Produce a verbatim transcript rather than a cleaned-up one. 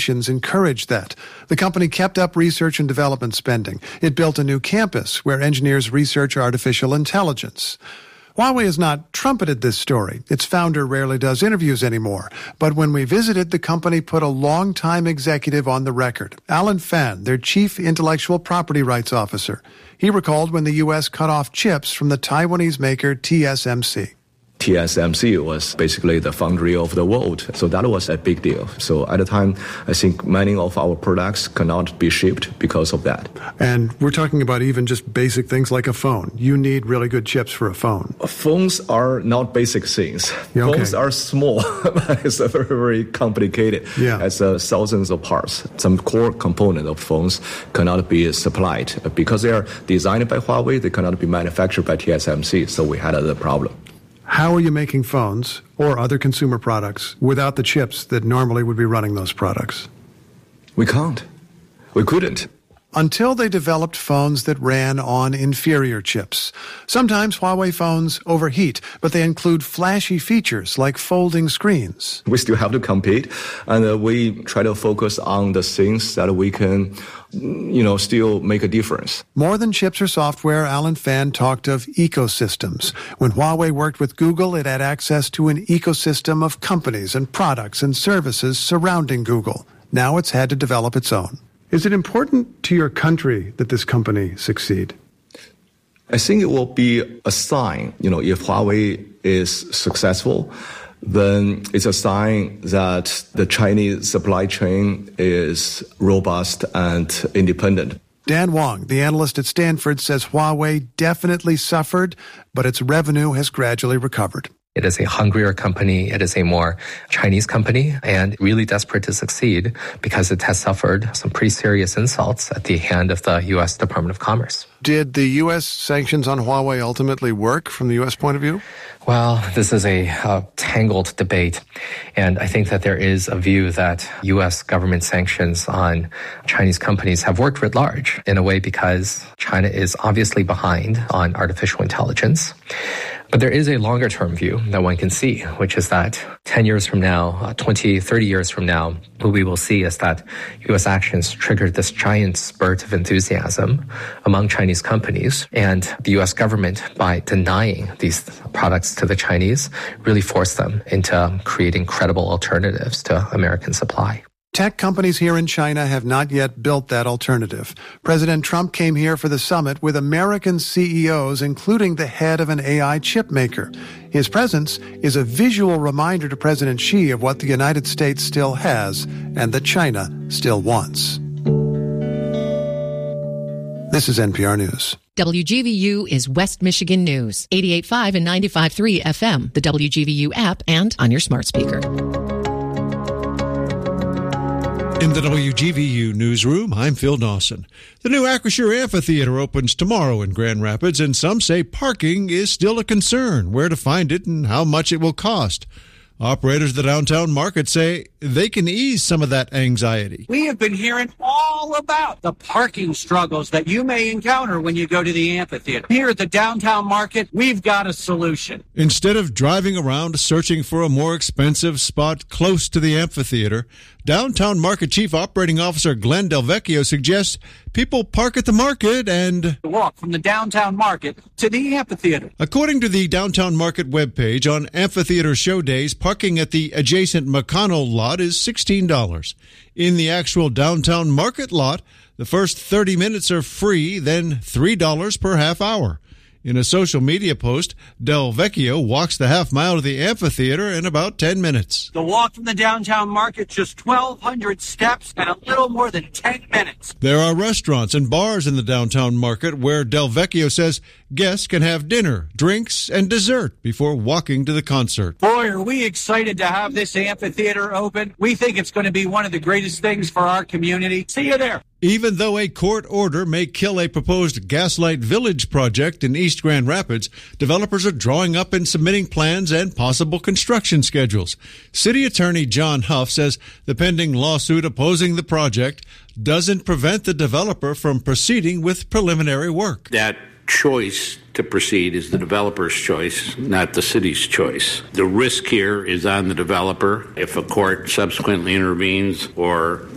regulations encouraged that. The company kept up research and development spending. It built a new campus where engineers research artificial intelligence. Huawei has not trumpeted this story. Its founder rarely does interviews anymore. But when we visited, the company put a longtime executive on the record, Alan Fan, their chief intellectual property rights officer. He recalled when the U S cut off chips from the Taiwanese maker T S M C. T S M C was basically the foundry of the world, so that was a big deal. So at the time, I think many of our products cannot be shipped because of that. And we're talking about even just basic things like a phone. You need really good chips for a phone. Phones are not basic things. Yeah, okay. Phones are small. It's a very, very complicated. Yeah. It's uh, thousands of parts. Some core component of phones cannot be supplied. Because they are designed by Huawei, they cannot be manufactured by T S M C, so we had a problem. How are you making phones or other consumer products without the chips that normally would be running those products? We can't. We couldn't. Until they developed phones that ran on inferior chips. Sometimes Huawei phones overheat, but they include flashy features like folding screens. We still have to compete, and uh, we try to focus on the things that we can, you know, still make a difference. More than chips or software, Alan Fan talked of ecosystems. When Huawei worked with Google, it had access to an ecosystem of companies and products and services surrounding Google. Now it's had to develop its own. Is it important to your country that this company succeed? I think it will be a sign, you know, if Huawei is successful, then it's a sign that the Chinese supply chain is robust and independent. Dan Wang, the analyst at Stanford, says Huawei definitely suffered, but its revenue has gradually recovered. It is a hungrier company. It is a more Chinese company and really desperate to succeed because it has suffered some pretty serious insults at the hand of the U S Department of Commerce. Did the U S sanctions on Huawei ultimately work from the U S point of view? Well, this is a, a tangled debate. And I think that there is a view that U S government sanctions on Chinese companies have worked writ large in a way because China is obviously behind on artificial intelligence. But there is a longer-term view that one can see, which is that ten years from now, twenty, thirty years from now, what we will see is that U S actions triggered this giant spurt of enthusiasm among Chinese companies. And the U S government, by denying these products to the Chinese, really forced them into creating credible alternatives to American supply. Tech companies here in China have not yet built that alternative. President Trump came here for the summit with American C E Os, including the head of an A I chip maker. His presence is a visual reminder to President Xi of what the United States still has and that China still wants. This is N P R News. W G V U is West Michigan News, eighty-eight point five and ninety-five point three F M, the W G V U app, and on your smart speaker. In the W G V U newsroom, I'm Phil Dawson. The new Acrisure Amphitheater opens tomorrow in Grand Rapids, and some say parking is still a concern, where to find it and how much it will cost. Operators of the downtown market say they can ease some of that anxiety. We have been hearing all about the parking struggles that you may encounter when you go to the amphitheater. Here at the downtown market, we've got a solution. Instead of driving around searching for a more expensive spot close to the amphitheater, Downtown Market Chief Operating Officer Glenn Delvecchio suggests people park at the market and walk from the downtown market to the amphitheater. According to the Downtown Market webpage, on amphitheater show days, parking at the adjacent McConnell lot is sixteen dollars. In the actual downtown market lot, the first thirty minutes are free, then three dollars per half hour. In a social media post, Delvecchio walks the half mile to the amphitheater in about ten minutes. The walk from the downtown market, just twelve hundred steps and a little more than ten minutes. There are restaurants and bars in the downtown market where Delvecchio says guests can have dinner, drinks, and dessert before walking to the concert. Boy, are we excited to have this amphitheater open. We think it's going to be one of the greatest things for our community. See you there. Even though a court order may kill a proposed Gaslight Village project in East Grand Rapids, developers are drawing up and submitting plans and possible construction schedules. City Attorney John Huff says the pending lawsuit opposing the project doesn't prevent the developer from proceeding with preliminary work. That choice to proceed is the developer's choice, not the city's choice. The risk here is on the developer. If a court subsequently intervenes or